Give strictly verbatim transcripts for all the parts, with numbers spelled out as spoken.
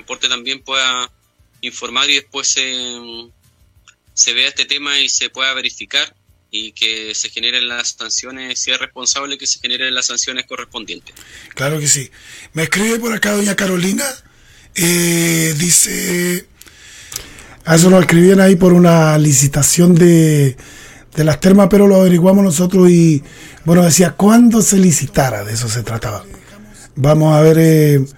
transporte también pueda informar y después se, se vea este tema y se pueda verificar y que se generen las sanciones, si es responsable, que se generen las sanciones correspondientes. Claro que sí. Me escribe por acá doña Carolina, eh, dice, a eso lo escribían ahí por una licitación de, de las termas, pero lo averiguamos nosotros y, bueno, decía, ¿cuándo se licitara? De eso se trataba. Vamos a ver eh,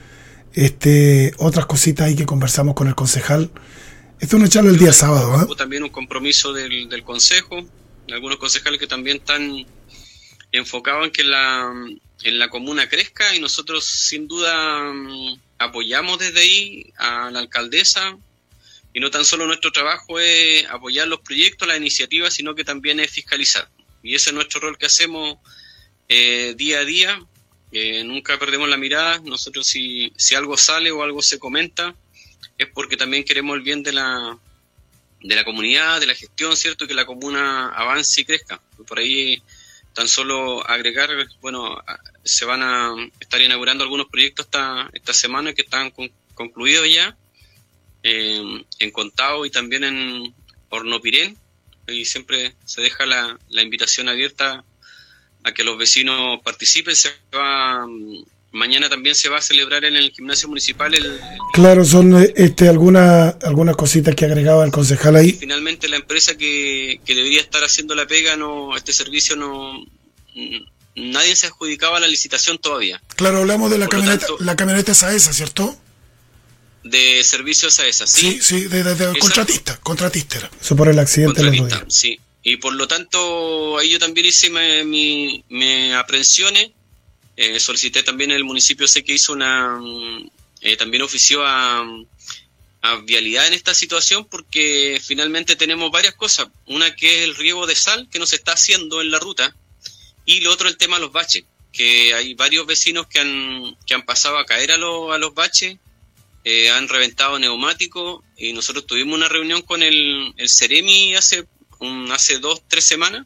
este otras cositas ahí que conversamos con el concejal. Esto es una charla el día sábado, ¿eh? También un compromiso del, del consejo, algunos concejales que también están enfocados en que la, en la comuna crezca, y nosotros sin duda apoyamos desde ahí a la alcaldesa, y no tan solo nuestro trabajo es apoyar los proyectos, las iniciativas, sino que también es fiscalizar, y ese es nuestro rol que hacemos eh, día a día. Eh, nunca perdemos la mirada. Nosotros si, si algo sale o algo se comenta es porque también queremos el bien de la de la comunidad, de la gestión, ¿cierto? Que la comuna avance y crezca. Por ahí tan solo agregar, bueno, se van a estar inaugurando algunos proyectos esta, esta semana que están con, concluidos ya, eh, en Contao y también en Hornopirén, y siempre se deja la, la invitación abierta a que los vecinos participen. Se va, mañana también se va a celebrar en el gimnasio municipal el, el claro, son este algunas algunas cositas que agregaba el concejal ahí. Finalmente la empresa que, que debería estar haciendo la pega, no, este servicio no, nadie se adjudicaba la licitación todavía. Claro, hablamos de la Por camioneta, tanto, la camioneta Saesa, ¿cierto? De servicios Saesa, sí. Sí, sí, de, de, de contratista, contratista era. Eso por el accidente de los días. Sí. Y por lo tanto, ahí yo también hice mi, mi, mi aprensiones, eh, solicité también el municipio, sé que hizo una, eh, también ofició a, a Vialidad en esta situación, porque finalmente tenemos varias cosas. Una que es el riego de sal que no se está haciendo en la ruta, y lo otro el tema de los baches, que hay varios vecinos que han, que han pasado a caer a, lo, a los baches, eh, han reventado neumáticos, y nosotros tuvimos una reunión con el, el Ceremi hace Un, hace dos, tres semanas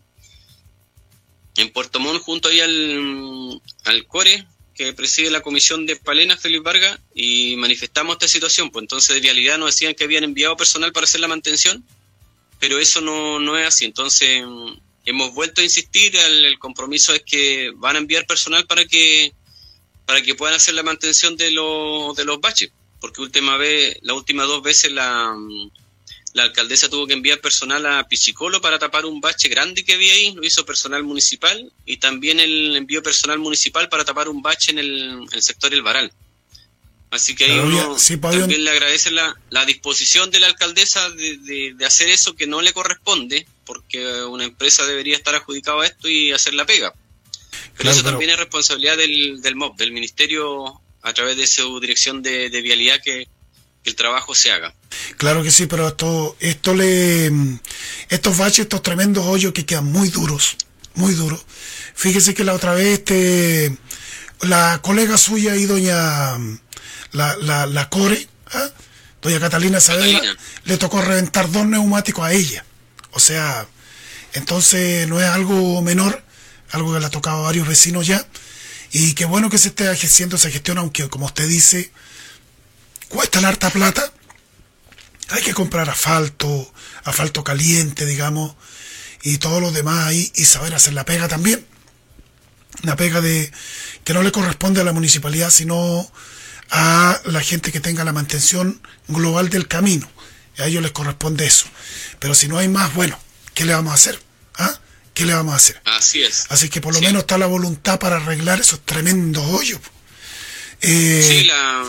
en Puerto Montt, junto ahí al, al Core, que preside la comisión de Palena, Félix Vargas, y manifestamos esta situación. Pues entonces de Vialidad nos decían que habían enviado personal para hacer la mantención, pero eso no, no es así. Entonces hemos vuelto a insistir, el, el compromiso es que van a enviar personal para que para que puedan hacer la mantención de, lo, de los baches, porque última vez, la última dos veces la La alcaldesa tuvo que enviar personal a Pichicolo para tapar un bache grande que había ahí, lo hizo personal municipal, y también el envió personal municipal para tapar un bache en el, en el sector El Varal. Así que ahí uno sí, también le agradece la, la disposición de la alcaldesa de, de, de hacer eso que no le corresponde, porque una empresa debería estar adjudicada a esto y hacer la pega. Pero claro, eso pero... también es responsabilidad del, del M O B, del Ministerio, a través de su dirección de, de vialidad, que, que el trabajo se haga. Claro que sí, pero esto, esto le, estos baches, estos tremendos hoyos que quedan muy duros, muy duros. Fíjese que la otra vez, este, la colega suya y doña, la, la, la Core, ¿eh? doña Catalina Saavedra, Catalina, le tocó reventar dos neumáticos a ella. O sea, entonces no es algo menor, algo que le ha tocado a varios vecinos ya. Y qué bueno que se esté haciendo esa gestión, aunque como usted dice, cuesta la harta plata. Hay que comprar asfalto, asfalto caliente, digamos, y todo lo demás ahí, y saber hacer la pega también. Una pega de que no le corresponde a la municipalidad, sino a la gente que tenga la mantención global del camino. A ellos les corresponde eso. Pero si no hay más, bueno, ¿qué le vamos a hacer? ¿Ah? ¿Qué le vamos a hacer? Así es. Así que por lo sí. menos está la voluntad para arreglar esos tremendos hoyos. Eh, sí, la...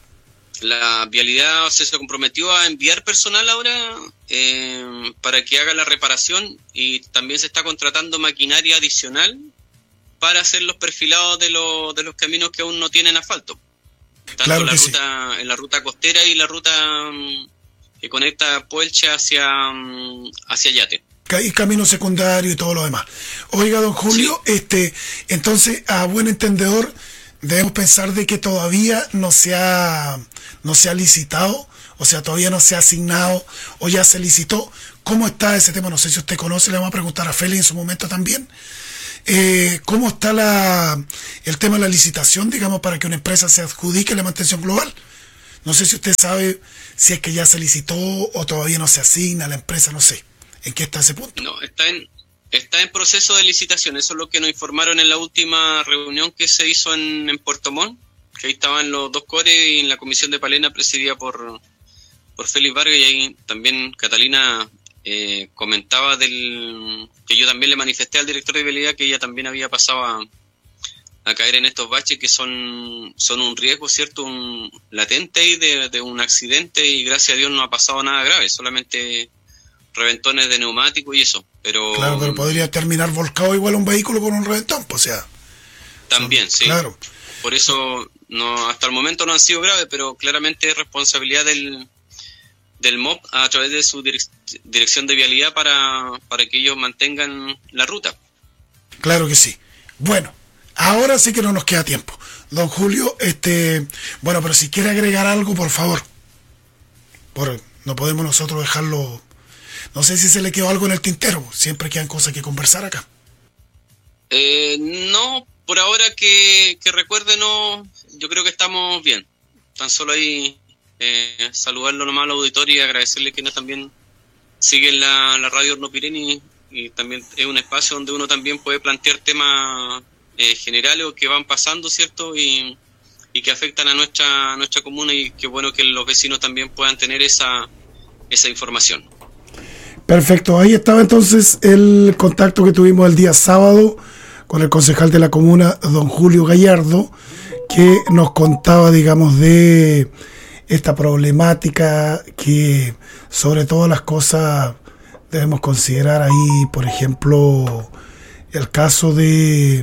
La Vialidad se, se comprometió a enviar personal ahora eh, para que haga la reparación, y también se está contratando maquinaria adicional para hacer los perfilados de, lo, de los caminos que aún no tienen asfalto. Tanto claro la ruta, sí. en la ruta costera y la ruta um, que conecta Puelche hacia, um, hacia Yate. Y camino secundario y todo lo demás. Oiga, don Julio, sí. este, entonces, a buen entendedor, debemos pensar de que todavía no se ha no se ha licitado, o sea, todavía no se ha asignado, o ya se licitó. ¿Cómo está ese tema? No sé si usted conoce, le vamos a preguntar a Félix en su momento también. Eh, ¿Cómo está la el tema de la licitación, digamos, para que una empresa se adjudique la mantención global? No sé si usted sabe si es que ya se licitó o todavía no se asigna a la empresa, no sé. ¿En qué está ese punto? No, está en, está en proceso de licitación. Eso es lo que nos informaron en la última reunión que se hizo en, en Puerto Montt, que ahí estaban los dos cores y en la comisión de Palena presidida por, por Félix Vargas, y ahí también Catalina eh, comentaba del que yo también le manifesté al director de vialidad que ella también había pasado a, a caer en estos baches que son, son un riesgo, ¿cierto? Un latente ahí de, de un accidente, y gracias a Dios no ha pasado nada grave, solamente reventones de neumático y eso. Pero claro, pero podría terminar volcado igual un vehículo con un reventón, pues, o sea. También, son, sí. Claro. Por eso no, hasta el momento no han sido graves, pero claramente es responsabilidad del, del M O P a través de su direc- dirección de vialidad para, para que ellos mantengan la ruta. Claro que sí. Bueno, ahora sí que no nos queda tiempo. Don Julio, este, bueno, pero si quiere agregar algo, por favor. Por, no podemos nosotros dejarlo. No sé si se le quedó algo en el tintero. Siempre quedan cosas que conversar acá. Eh, no, por ahora que, que recuerde, no. Yo creo que estamos bien. Tan solo ahí eh, saludarlo nomás al auditorio y agradecerle que no también siguen la, la radio Hornopirén, y, y también es un espacio donde uno también puede plantear temas eh, generales o que van pasando, ¿cierto? Y, y que afectan a nuestra, a nuestra comuna, y qué bueno que los vecinos también puedan tener esa, esa información. Perfecto, ahí estaba entonces el contacto que tuvimos el día sábado con el concejal de la comuna, don Julio Gallardo, que nos contaba, digamos, de esta problemática que sobre todas las cosas debemos considerar ahí, por ejemplo, el caso de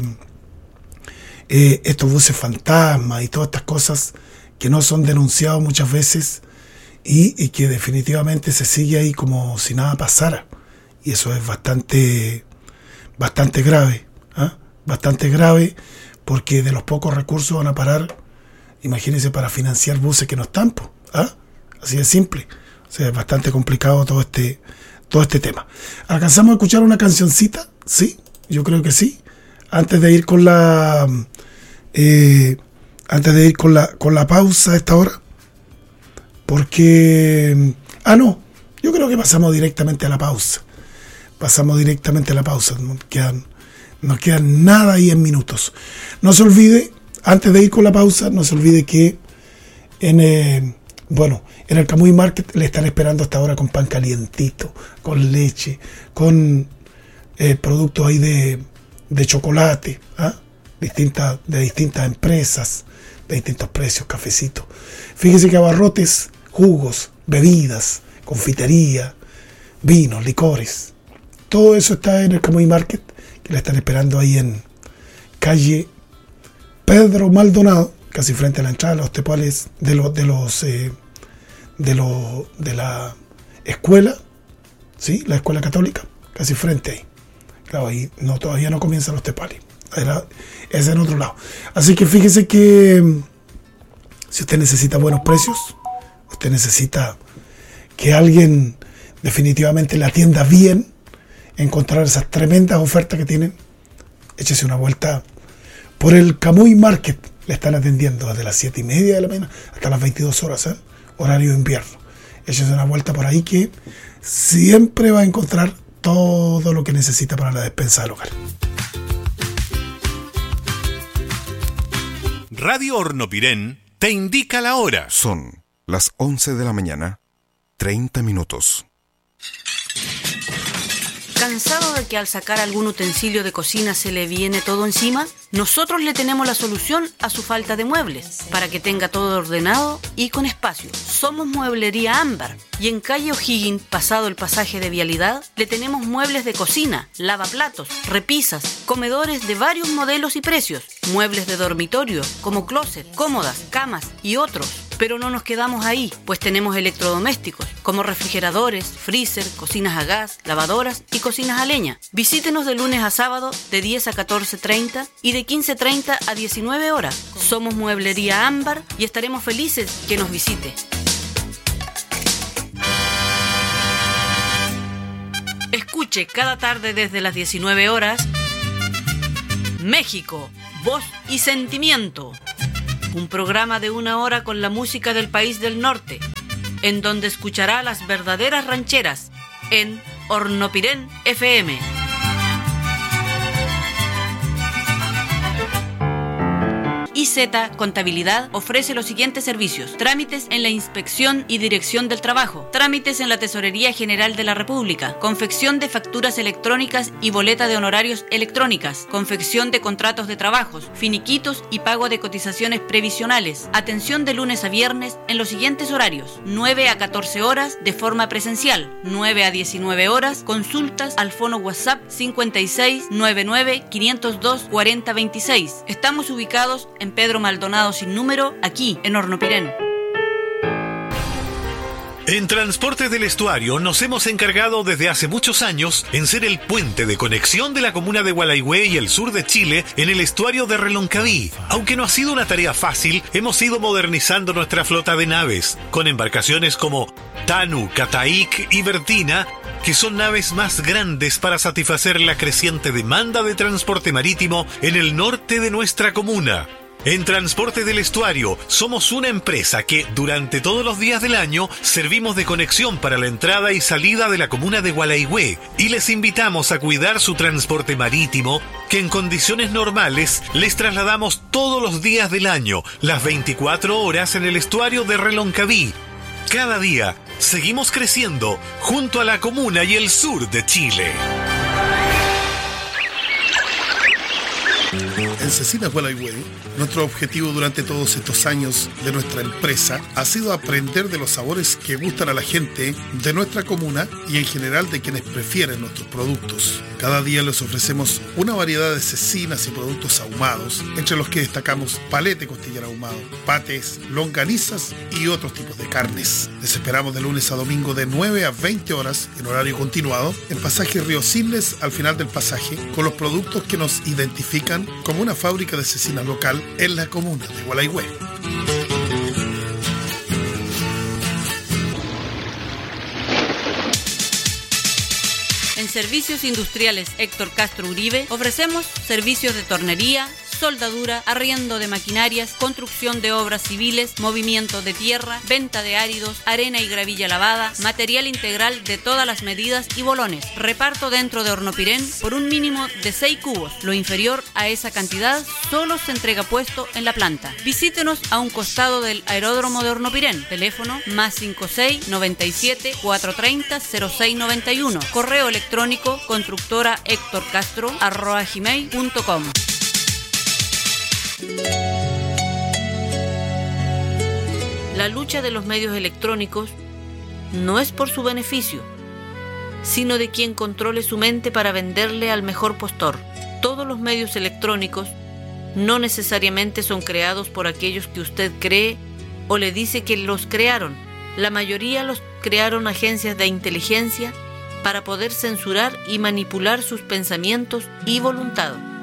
eh, estos buses fantasma y todas estas cosas que no son denunciados muchas veces. Y, y que definitivamente se sigue ahí como si nada pasara, y eso es bastante bastante grave, ¿eh? bastante grave, porque de los pocos recursos van a parar, imagínense, para financiar buses que no están, ¿eh? Así de simple. O sea, es bastante complicado todo este todo este tema. ¿Alcanzamos a escuchar una cancioncita? Sí, yo creo que sí, antes de ir con la eh, antes de ir con la con la pausa a esta hora. Porque, ah no, yo creo que pasamos directamente a la pausa. Pasamos directamente a la pausa. Nos quedan, nos quedan nada ahí en minutos. No se olvide, antes de ir con la pausa, no se olvide que en, eh, bueno, en el Camuy Market le están esperando hasta ahora con pan calientito, con leche, con eh, productos ahí de, de chocolate, ¿ah? distintas, de distintas empresas, de distintos precios, cafecitos. Fíjese que abarrotes, jugos, bebidas, confitería, vinos, licores, todo eso está en el Camuy Market, que la están esperando ahí en calle Pedro Maldonado, casi frente a la entrada de los tepales de los de los eh, de los de la escuela, sí, la escuela católica, casi frente ahí. Claro, ahí no, todavía no comienzan los tepales. Era, es en otro lado. Así que fíjese que si usted necesita buenos precios, usted necesita que alguien definitivamente le atienda bien, encontrar esas tremendas ofertas que tienen, échese una vuelta por el Camuy Market. Le están atendiendo desde las siete y media de la mañana hasta las veintidós horas, ¿eh? Horario de invierno. Échese una vuelta por ahí, que siempre va a encontrar todo lo que necesita para la despensa del hogar. Radio Hornopirén te indica la hora. Son las once de la mañana, treinta minutos. ¿Cansado de que al sacar algún utensilio de cocina se le viene todo encima? Nosotros le tenemos la solución a su falta de muebles, para que tenga todo ordenado y con espacio. Somos Mueblería Ámbar, y en calle O'Higgins, pasado el pasaje de vialidad, le tenemos muebles de cocina, lavaplatos, repisas, comedores de varios modelos y precios, muebles de dormitorio, como closet, cómodas, camas y otros. Pero no nos quedamos ahí, pues tenemos electrodomésticos, como refrigeradores, freezer, cocinas a gas, lavadoras y cocinas a leña. Visítenos de lunes a sábado de diez a catorce treinta y de quince treinta a diecinueve horas. Somos Mueblería Ámbar y estaremos felices que nos visite. Escuche cada tarde desde las diecinueve horas México, Voz y Sentimiento, un programa de una hora con la música del país del norte, en donde escuchará las verdaderas rancheras en Hornopirén F M. I Z Contabilidad ofrece los siguientes servicios: trámites en la Inspección y Dirección del Trabajo, trámites en la Tesorería General de la República, confección de facturas electrónicas y boleta de honorarios electrónicas, confección de contratos de trabajos, finiquitos y pago de cotizaciones previsionales. Atención de lunes a viernes en los siguientes horarios: nueve a catorce horas de forma presencial, nueve a diecinueve horas, consultas al fono WhatsApp cincuenta y seis noventa y nueve, quinientos dos, cuarenta veintiséis. Estamos ubicados en Pedro Maldonado sin número, aquí en Hornopirén. En Transportes del Estuario nos hemos encargado desde hace muchos años en ser el puente de conexión de la comuna de Gualaihue y el sur de Chile en el estuario de Reloncaví. Aunque no ha sido una tarea fácil, hemos ido modernizando nuestra flota de naves, con embarcaciones como Tanu, Cataik y Bertina, que son naves más grandes para satisfacer la creciente demanda de transporte marítimo en el norte de nuestra comuna. En Transporte del Estuario somos una empresa que durante todos los días del año servimos de conexión para la entrada y salida de la comuna de Gualaihue y les invitamos a cuidar su transporte marítimo, que en condiciones normales les trasladamos todos los días del año, las veinticuatro horas en el estuario de Reloncaví. Cada día seguimos creciendo junto a la comuna y el sur de Chile. En Cecinas Gualaihue, nuestro objetivo durante todos estos años de nuestra empresa ha sido aprender de los sabores que gustan a la gente de nuestra comuna y en general de quienes prefieren nuestros productos. Cada día les ofrecemos una variedad de cecinas y productos ahumados, entre los que destacamos palete costillar ahumado, pates, longanizas y otros tipos de carnes. Les esperamos de lunes a domingo de nueve a veinte horas en horario continuado en pasaje Río Cisnes, al final del pasaje, con los productos que nos identifican como una fábrica de cecinas local en la comuna de Gualaihue. En Servicios Industriales Héctor Castro Uribe ofrecemos servicios de tornería, soldadura, arriendo de maquinarias, construcción de obras civiles, movimiento de tierra, venta de áridos, arena y gravilla lavada, material integral de todas las medidas y bolones. Reparto dentro de Hornopirén por un mínimo de seis cubos. Lo inferior a esa cantidad solo se entrega puesto en la planta. Visítenos a un costado del aeródromo de Hornopirén. Teléfono más cincuenta y seis, noventa y siete, cuatrocientos treinta, cero seis noventa y uno. Correo electrónico constructora héctor castro arroba gmail punto com. La lucha de los medios electrónicos no es por su beneficio, sino de quien controle su mente para venderle al mejor postor. Todos los medios electrónicos no necesariamente son creados por aquellos que usted cree o le dice que los crearon. La mayoría los crearon agencias de inteligencia para poder censurar y manipular sus pensamientos y voluntad.